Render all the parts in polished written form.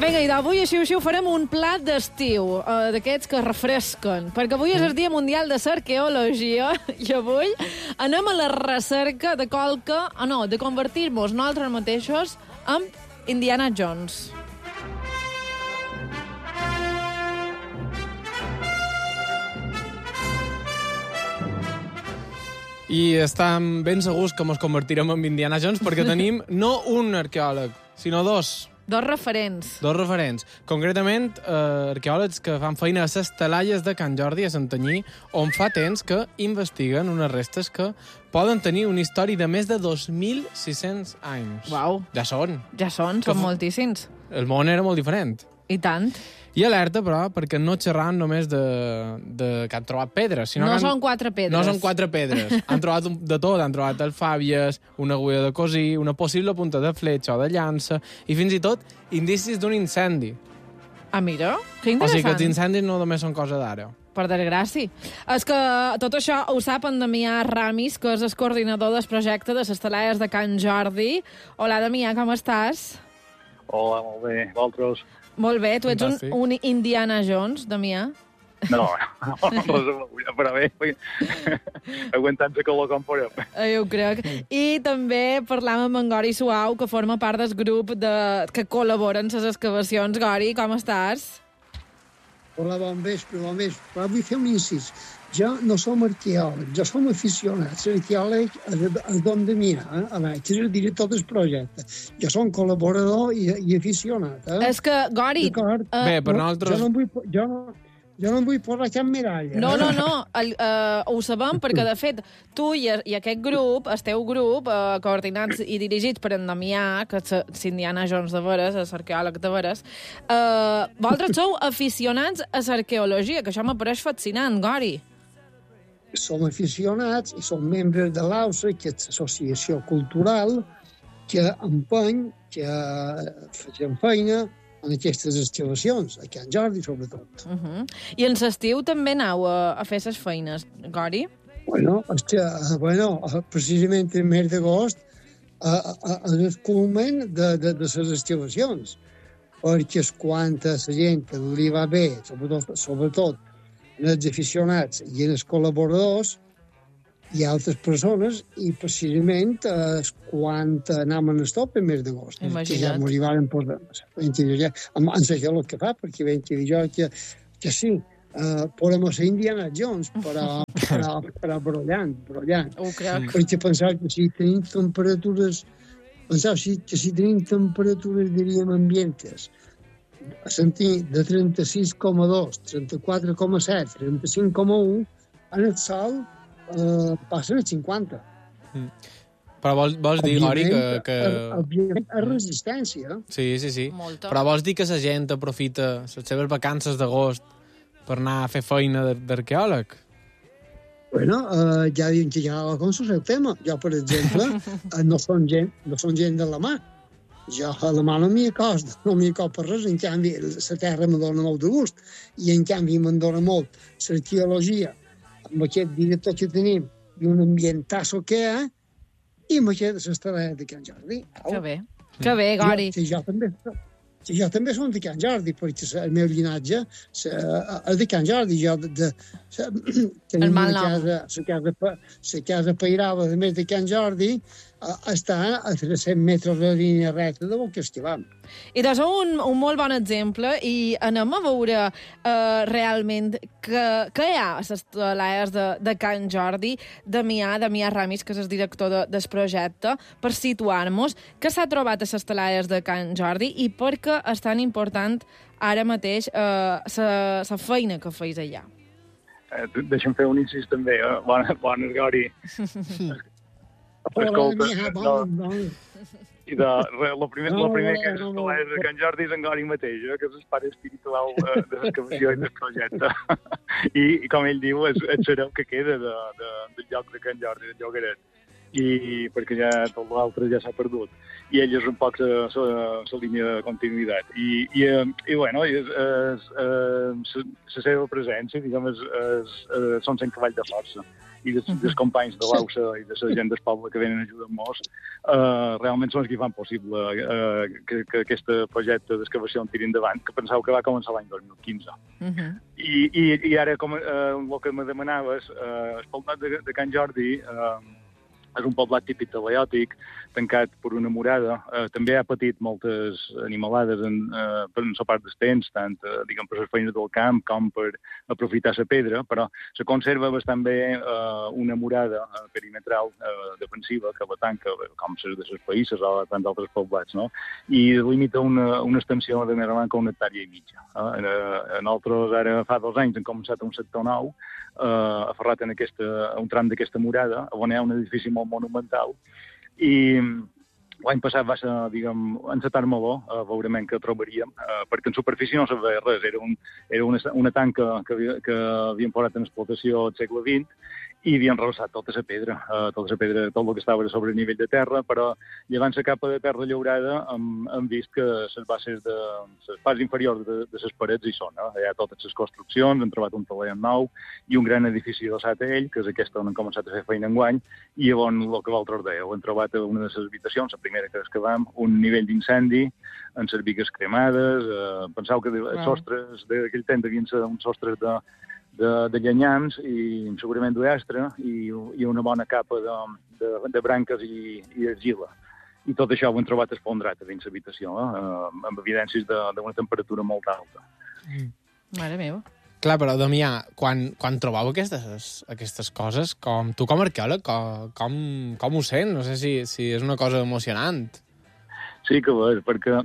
Vinga, i d'avui així ho farem un plat d'estiu, d'aquests que refresquen, perquè avui és el Dia Mundial de l'Arqueologia i avui anem a la recerca de de convertir-nos nosaltres mateixos en Indiana Jones. I estem ben segurs que ens convertirem en Indiana Jones perquè tenim no un arqueòleg, sinó dos. Dos referents. Dos referents. Concretament, arqueòlegs que fan feina a les Talalles de Can Jordi, a Santanyí, on fa temps que investiguen unes restes que poden tenir una història de més de 2.600 anys. Uau. Ja són. Són moltíssims. El món era molt diferent. I tant. I alerta, però, perquè no xerram només de que han trobat pedres. Sinó no són 4 pedres. No són 4 pedres. Han trobat de tot. Han trobat alfàbies, una agulla de cosir, una possible punta de fletxa o de llança, i fins i tot indicis d'un incendi. Ah, mira, que interessant. O sigui que els incendis no només són cosa d'ara. Per desgràcia. És que tot això ho sap en Damià Ramis, que és el coordinador del projecte de les Talalles de Can Jordi. Hola, Damià, com estàs? Hola, molt bé. Vosaltres? Molt bé. Tu ets un Indiana Jones, Damià? No, però bé, aguantant la calor com podem. Jo ho crec. I també parlam amb en Gori Suau, que forma part del grup que col·labora en les excavacions. Gori, com estàs? Hola, bon vespre. Però vull fer un incís. Jo no som arqueòleg, jo som aficionat. L'arqueòleg és Don Damià, que és el director del projecte. Jo som col·laborador i aficionat. És que, Gori... Bé, per nosaltres... Jo no em vull posar cap medalla. No. Ho sabem perquè, de fet, tu i aquest grup, el teu grup, coordinats i dirigits per en Damià, que és Indiana Jones de veres, és arqueòleg de veres, vosaltres sou aficionats a l'arqueologia, que això m'apareix fascinant, Gori. Som aficionats i som membres de l'AUSA, que és l'associació cultural que empeny, que facem feina en aquestes excavacions, a Can Jordi, sobretot. I en l'estiu també aneu a fer les feines, Gori? Bueno, precisament el mes d'agost és el culmen de les excavacions, perquè és quan la gent que li va bé, sobretot en els aficionats i en els col·laboradors, i altres persones, i precisament quan anem a stop el mes d'agost. Que ja m'ho arribaren posar. Em sé el que fa, perquè vam dir jo que sí, podem ser Indiana Jones, però brollant. Ho crec. Perquè pensar que si tenim temperatures, diríem, ambientes, a sentir de 36,2, 34,7, 35,1, en el sol passen a 50. Però vols dir, Gori, que... Òbviament, és resistència. Sí. Molta. Però vols dir que la gent aprofita les seves vacances d'agost per anar a fer feina d'arqueòleg? Bueno, ja diuen que ja com el seu tema. Jo, per exemple, no són gent de la mà. Jo a la mà no m'hi acost per res. En canvi, la terra me dona molt de gust. I, en canvi, me'n dona molt l'arqueologia, amb aquest director que tenim, i un ambientasso que hi ha, i amb aquest de les Talalles de Can Jordi. Que bé, Gori. Jo també som de Can Jordi, perquè el meu llinatge és de Can Jordi. Tenim la casa pairada, a més de Can Jordi, està a 300 metres de línia recta de que estivem. I doncs un molt bon exemple, i anem a veure realment què hi ha a les Talalles de Can Jordi. Damià Ramis, que és el director del projecte, per situar-nos, què s'ha trobat a les Talalles de Can Jordi i per què és tan important ara mateix la feina que feis allà. Deixa'm fer un incís també. Bones, Gori. I el primer que és les Talalles de Can Jordi és en Gori mateix, que és el pare espiritual de l'excavació i del projecte. I com ell diu, és el que queda del lloc de Can Jordi, del llogaret. I perquè ja tot l'altre ja s'ha perdut. I ell és un poc la línia de continuïtat. I bueno, la seva presència, diguem, són sent cavall de força. dels companys de l'AUSA i de la gent del poble que venen a ajudar-nos, realment són els que fan possible que aquest projecte d'excavació en tiri endavant, que pensava que va començar l'any 2015. I ara, com el que me demanaves, el poblat de Can Jordi és un poblat típic talaiòtic, tancat per una murada. També ha patit moltes animalades per la part dels temps, tant diguem, per les feines del camp com per aprofitar la pedra, però se conserva bastant bé una murada perimetral defensiva que la tanca, com les de les païsses o tants altres poblats, no? I limita una extensió de més o menys 1,5 hectàrees. Nosaltres ara fa 2 anys hem començat un sector nou, aferrat en un tram d'aquesta murada, on hi ha un edifici molt monumental, i l'any passat va ser, diguem, encetar-me-lo, veurem què trobaríem, perquè en superfície no se veia res, era una tanca que havien posat en explotació al segle XX, i havien rebassat tota la pedra, tot el que estava sobre el nivell de terra, però llevant la capa de terra llaurada hem vist que les bases de les parts inferiors de les parets hi són. Hi ha totes les construccions, han trobat un taler nou i un gran edifici adossat a ell, que és aquest on han començat a fer feina enguany, i llavors el que vosaltres dèieu, han trobat a una de les habitacions, la primera que excavàvem, un nivell d'incendi, en les bigues cremades, penseu que els sostres d'aquell temps devien ser uns sostres de llenyams i segurament d'uestre i una bona capa de branques i argila. I tot això ho hem trobat esfondrat a dins l'habitació, amb evidències d'una temperatura molt alta. Mare meva. Clar, però, Damià, quan trobeu aquestes coses, tu com a arqueòleg, com ho sents? No sé si és una cosa emocionant. Sí que ho és, perquè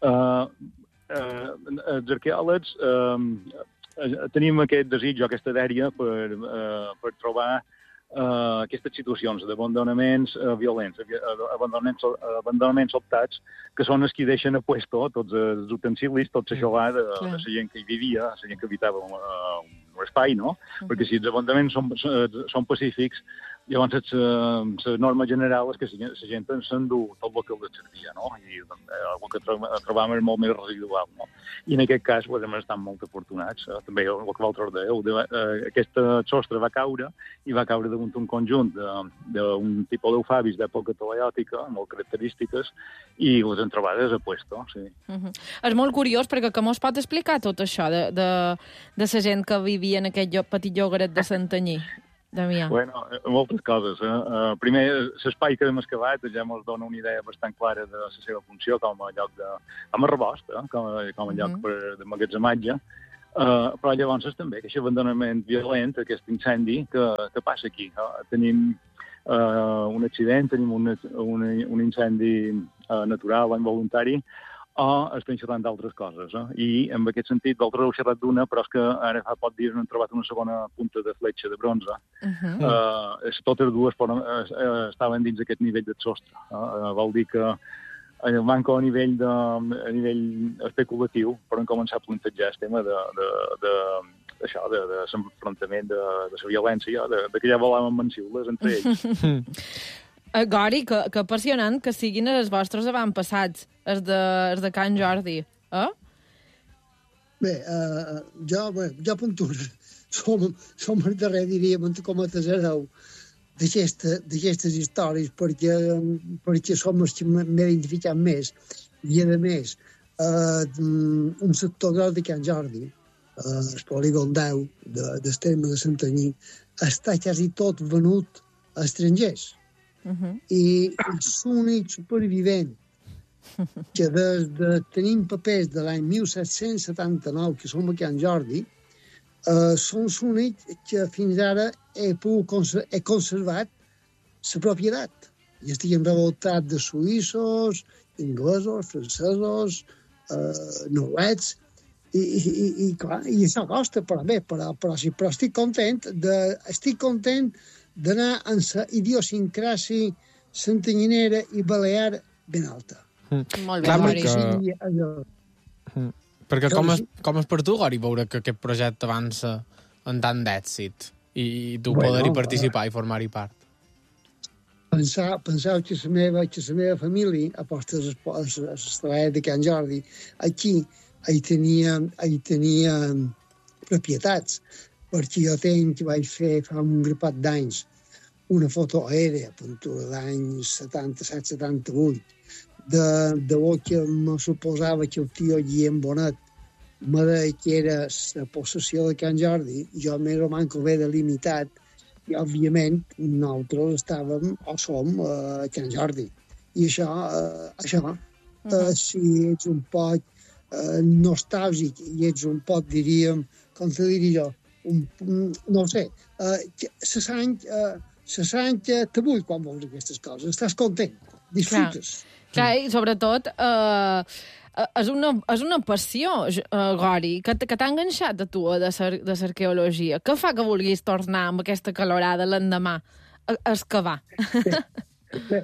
els arqueòlegs tenim aquest desig o aquesta dèria per trobar aquestes situacions d'abandonaments violents, abandonaments sobtats, que són els que deixen a puesto tots els utensilis, tot l'aixovar de la gent que hi vivia, la gent que habitava un espai, no? Perquè si els abandonaments són pacífics, llavors la norma general és que la gent s'endú tot el que els servia, no? I el que trobàvem és molt més residual, no? I en aquest cas hem estat molt afortunats. També el que vosaltres dèieu, aquest sostre va caure i va caure damunt un conjunt d'un tipus d'eufabis d'època talaiòtica, molt característiques, i les hem trobades a puesto, sí. És molt curiós, perquè com es pot explicar tot això de la gent que vivia en aquest petit llogaret de Santanyí? Damià. Bueno, moltes coses. Primer, l'espai que hem excavat ja ens dona una idea bastant clara de la seva funció com a lloc com a rebost, com a lloc d'emmagatzematge. Però llavors també aquest abandonament violent, aquest incendi que passa aquí. Tenim un accident, tenim un incendi natural o involuntari, o estem xerrant d'altres coses. I en aquest sentit, vosaltres heu xerrat d'una, però és que ara fa poc dies hem trobat una segona punta de fletxa de bronze. Totes dues estaven dins d'aquest nivell del sostre. Vol dir que manca a nivell especulatiu, però hem començat a plantejar el tema de l'enfrontament, de la violència, que ja volàvem mencionar-les entre ells. Gori, que apassionant que siguin els vostres avantpassats, els de Can Jordi. Bé, jo puntur, som el darrer, diríem, com a tesoreu d'aquestes històries, perquè som els que m'he identificat més. I, a més, un sector gros de Can Jordi, el polígon 10 del terme de Santanyí, està quasi tot venut a estrangers. I l'únic supervivent que tenim papers de l'any 1779, que som a Can Jordi, són l'únic que fins ara he conservat la propietat. I estic revoltat de suïssos, inglesos, francesos, noruecs, i això costa, però bé, però estic content d'anar en la idiosincràsia santanyinera i balear ben alta. Molt bé, Gori. Perquè com és per tu, Gori, veure que aquest projecte avança amb tant d'èxit i tu poder-hi participar i formar-hi part? Penseu que la meva família, a posta de l'Estrella de Can Jordi, aquí hi tenia propietats, perquè jo vaig fer fa un grapat d'anys una foto aèrea, pintura d'any 77-78, de lo que me suposava que el tio Guillem Bonet me deia que era la possessió de Can Jordi, jo més o menys ho ve delimitat, i òbviament nosaltres estàvem o som a Can Jordi. I això si ets un poc nostàlgic i ets un poc, diríem, com te diria jo, no ho sé, se sent te vull quan veus aquestes coses, estàs content, disfrutes. Clar, i sobretot és una passió, Gori, que t'ha enganxat a tu de l'arqueologia. Què fa que vulguis tornar amb aquesta calorada l'endemà a excavar? Bé,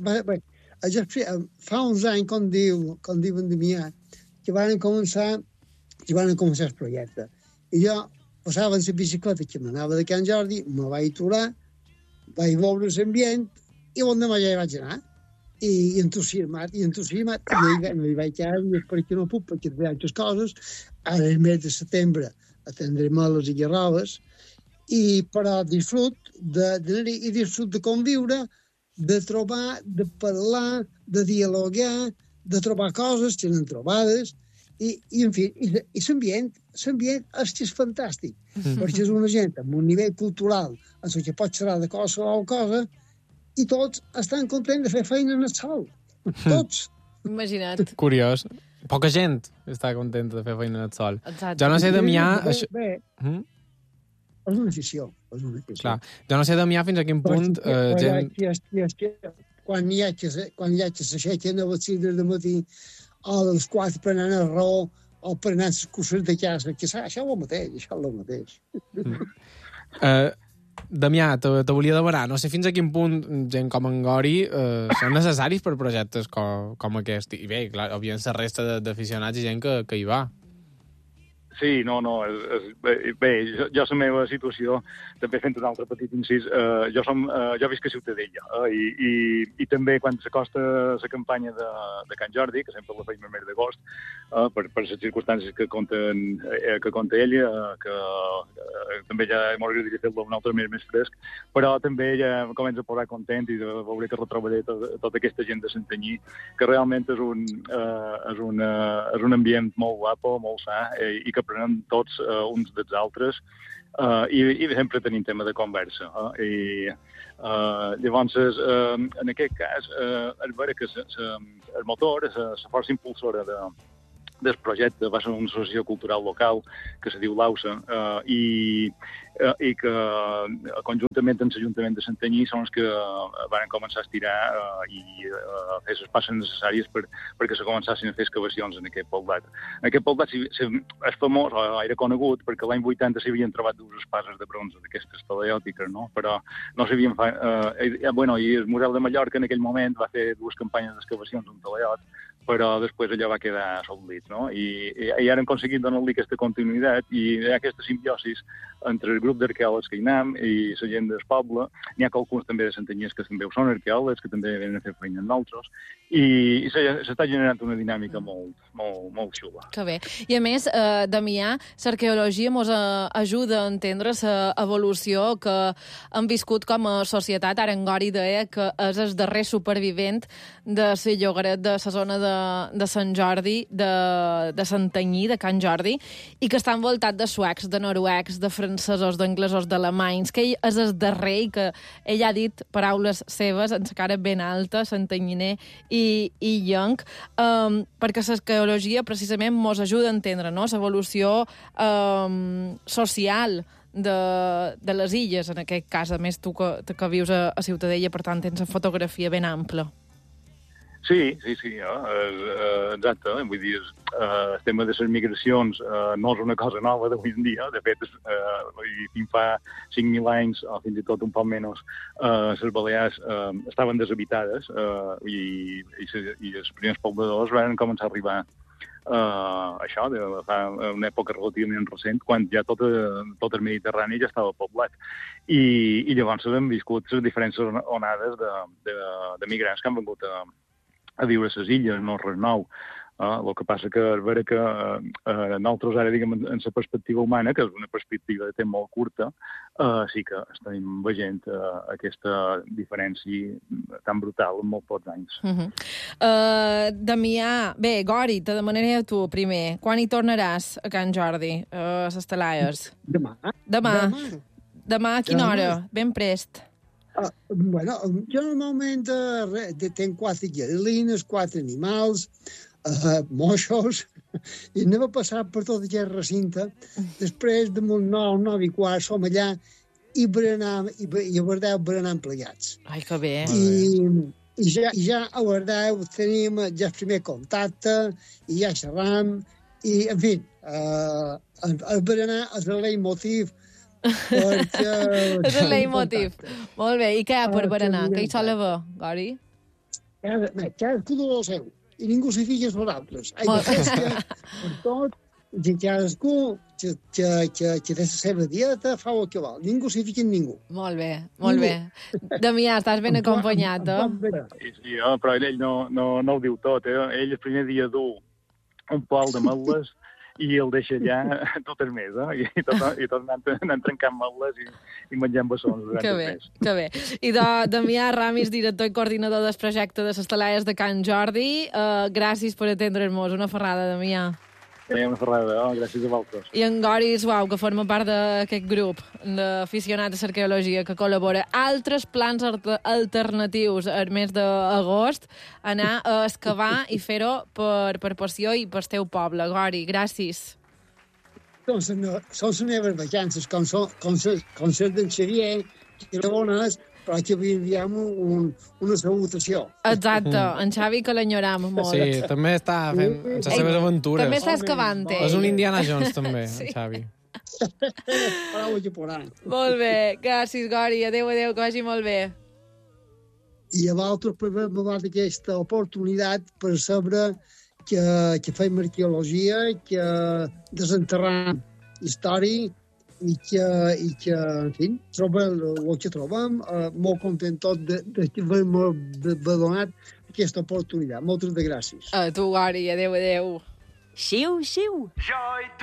fa uns anys, com diu en Damià, que van començar el projecte. I jo passava en la bicicleta que m'anava de Can Jordi, me vaig aturar, vaig veure l'ambient i l'endemà ja hi vaig anar. I entusiasmat, i hi vaig quedar perquè no puc, perquè hi ha altres coses. Ara, el mes de setembre, atendré meles i garroves, però disfrut de conviure, de trobar, de parlar, de dialogar, de trobar coses que no han trobades, i en fi, i l'ambient és fantàstic, perquè és una gent amb un nivell cultural en què pots xerrar de qualsevol cosa, i tots estan contents de fer feina en el sol. Tots. Imagina't. Curiós. Poca gent està contenta de fer feina en el sol. Exacte. Jo no sé, Damià... Bé, és una afició. Clar. Jo no sé, Damià, fins a quin punt... Quan hi ha que s'aixequen a les 6 del matí o a les 4 per anar a raó o per anar a les curses de casa, que això és el mateix. Damià, te volia demanar, no sé fins a quin punt gent com en Gori són necessaris per projectes com aquest. I bé, clar, òbviament la resta d'aficionats i gent que hi va. Sí, no, bé, jo la meva situació, també fent un altre petit incís, jo visc a Ciutadella, i també quan s'acosta la campanya de Can Jordi, que sempre la feim el mes d'agost, per les circumstàncies que conta ella, que també ja m'agradaria fer-lo un altre mes fresc, però també ja em comença a posar content i de veure que retrobaré tota aquesta gent de Santanyí, que realment és un ambient molt guapo, molt sa, i que aprenem tots uns dels altres, i sempre tenim tema de conversa. Llavors, en aquest cas, és vera que el motor, la força impulsora del projecte va ser una associació cultural local que se diu l'AUSA, i que conjuntament amb l'Ajuntament de Santanyí són els que van començar a estirar i a fer les passes necessàries perquè se començassin a fer excavacions en aquest poblat. En aquest poblat és famós, era conegut, perquè l'any 80 s'hi havien trobat dues espases de bronze d'aquestes talaiòtiques, no? Però no s'havien fet... i el Museu de Mallorca en aquell moment va fer dues campanyes d'excavacions d'un talaiot, però després allò va quedar soldit, no? I ara hem aconseguit donar-li aquesta continuïtat i hi ha aquesta simbiosis entre el grup d'arqueòlegs que hi anem i la gent del poble. N'hi ha alguns també de Santanyís que també ho són arqueòlegs, que també venen a fer feina amb nosaltres, i s'està generant una dinàmica molt xula. Que bé. I a més, Damià, l'arqueologia ens ajuda a entendre l'evolució que hem viscut com a societat. Ara en Gori deia que és el darrer supervivent de la llogaret de la zona de Sant Jordi, de Santanyí, de Can Jordi, i que està envoltat de suecs, de noruecs, de francesos, d'anglesos, d'alemanys, que ell és el darrer i que ell ha dit paraules seves en la cara ben alta, santanyiner i llenc, perquè l'arqueologia precisament ens ajuda a entendre, no?, l'evolució social de les illes, en aquest cas, a més tu que vius a Ciutadella, per tant tens una fotografia ben ampla. Sí, exacte. Vull dir, el tema de les migracions no és una cosa nova d'avui en dia. De fet, fins fa 5.000 anys, o fins i tot un poc menys, les Balears estaven deshabitades i els primers pobladors van començar a arribar això, de fa una època relativament recent, quan ja tot el Mediterrani ja estava poblat. I llavors hem viscut les diferents onades de migrants que han vingut a viure a les illes, no res nou. El que passa que és vera que nosaltres ara, diguem, en la perspectiva humana, que és una perspectiva de temps molt curta, sí que estem veient aquesta diferència tan brutal en molt pocs anys. Damià, bé, Gori, te demanaré a tu primer. Quan hi tornaràs a Can Jordi, a les Talaies? Demà. Demà a quina hora? Ben prest. Bueno, jo normalment tenc 4 guerrillines, 4 animals, moixos, i anem a passar per tot aquest recinte. Després, damunt 9 i quart, som allà i a Verdeu berenam plegats. Ai, que bé. I ja a Verdeu tenim ja el primer contacte, i ja xerram, i, en fi, el berenar és el leitmotiv perquè... És el leitmotiv. Molt bé. I què hi ha per berenar? Què hi sol haver, Gori? Cadascú del seu. I ningú s'hi fica els altres. Hi ha festa per tot, i cadascú que té la seva dieta fa el que vol. Ningú s'hi fica en ningú. Molt bé, molt bé. Damià, estàs ben acompanyat, Sí, però ell no ho diu tot. Ell el primer dia du un pol de metles i el deixa allà tot el mes, i tot anant trencant metles i menjant bessons durant el mes. Que bé. I Damià Ramis, director i coordinador del projecte de les Talaies de Can Jordi, gràcies per atendre'ns. Una ferrada, Damià. Una ferrada, gràcies a vosaltres. I en Gori Suau, que forma part d'aquest grup d'aficionats a l'arqueologia que col·labora. Altres plans alternatius al mes d'agost, anar a excavar i fer-ho per passió i pel teu poble. Gori, gràcies. Són les meves vacances, com les d'en Xavier, que eren bones, però que avui enviem una salutació. Exacte, en Xavi que l'enyoram molt. Sí, també està fent les seves aventures. També està excavant. És un Indiana Jones, també, en Xavi. Molt bé, gràcies, Gori. Adéu, que vagi molt bé. I a vosaltres per haver-me donat aquesta oportunitat per saber que fem arqueologia, que desenterram història, i que, en fi, trobem el que trobem, molt content tot d'haver-me donat aquesta oportunitat. Moltes de gràcies. A tu, Gori, adéu. Xiu.